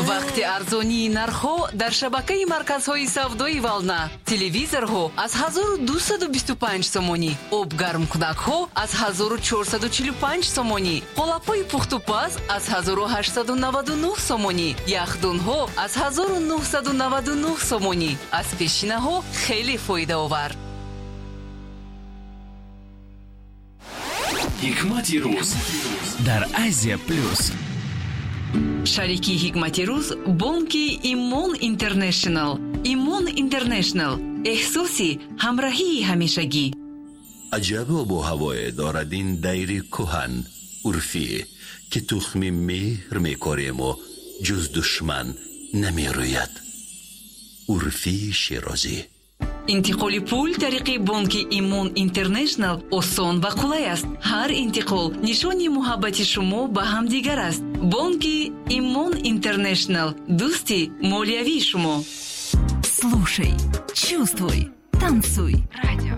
вақти арзонии нархҳо дар шабакаи марказҳои савдои Вална. Телевизорҳо аз 1225 сомонӣ, обгармкунакҳо аз 1445 сомонӣ, қолапҳои пухтупаз аз 1899 сомонӣ, яхдунҳо аз 1999 сомонӣ. аз пешинаҳо хеле фоидаовар. ҳикмати рӯз дар Азия плюс. шарики ҳикмати рӯз бонки Имон Интернешнл. Имон Интернешнл, эҳсоси ҳамроҳии ҳамешагӣ. аҷаб обу ҳавое дорад ин дайри кӯҳан урфӣ ки тухми меҳр мекорему ҷуз душман намерӯяд. урфии широзӣ. интиқоли пул тариқи бонки Имон Интернешнл осон ва қулай аст. ҳар интиқол нишони муҳаббати шумо ба ҳамдигар аст. бонки Имон Интернешнл, дӯсти молиявии шумо. Слушай, чувствуй, танцуй. Радио